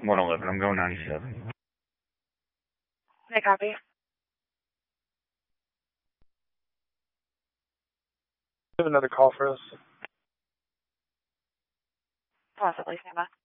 111. I'm going 97. May I copy? You have another call for us? Possibly, stand by.